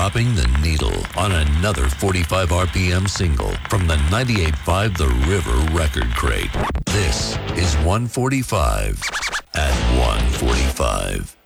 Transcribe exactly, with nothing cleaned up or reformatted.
dropping the needle on another forty-five R P M single from the ninety-eight point five The River Record Crate. This is one forty-five at one forty-five.